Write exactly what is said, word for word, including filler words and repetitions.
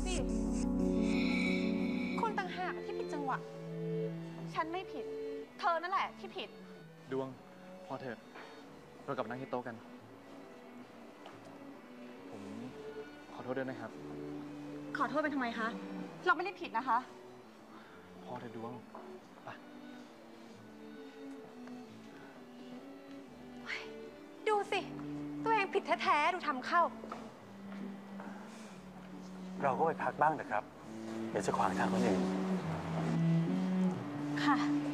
สิ คุณต่างหากที่ผิดจังหวะ ฉันไม่ผิด เธอนั่นแหละที่ผิดดวงพอเถอะเรากลับนั่งที่โต๊ะกัน ผมขอโทษด้วยนะครับขอโทษเป็นทำไมคะ เราไม่ได้ผิดนะคะพอเถอะดวงไปดูสิ ตัวเองผิดแท้ๆ ดูทำเข้าเราก็ไปพักบ้างเถอะครับ เดี๋ยวจะขวางทางคนอื่นค่ะ